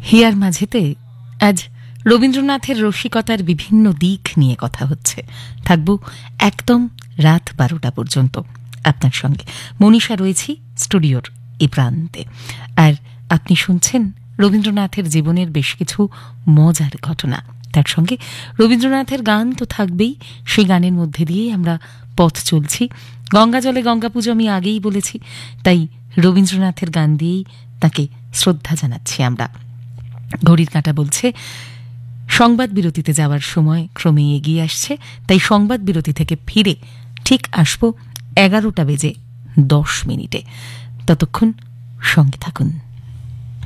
Here মাঝেতে আজ রবীন্দ্রনাথের রসিকতার বিভিন্ন দিক নিয়ে কথা হচ্ছে। থাকবো একদম রাত 12টা পর্যন্ত আপনার সঙ্গে। মনীষা রয়েছি স্টুডিওর এ প্রান্তে, আর আপনি শুনছেন রবীন্দ্রনাথের জীবনের বেশ কিছু মজার ঘটনা। তার সঙ্গে রবীন্দ্রনাথের গান তো থাকবেই, সেই গানের মধ্যে দিয়েই আমরা পথ চলছি। গঙ্গা জলে গঙ্গা পুজো আমি আগেই বলেছি, তাই রবীন্দ্রনাথের গান দিয়েই তাকে শ্রদ্ধা জানাচ্ছি আমরা। ঘড়ির কাঁটা বলছে সংবাদ বিরতিতে যাওয়ার সময় ক্রমে এগিয়ে আসছে, তাই সংবাদ বিরতি থেকে ফিরে ঠিক আসবো 11টা বেজে 10 মিনিটে। ততক্ষণ সঙ্গে থাকুন।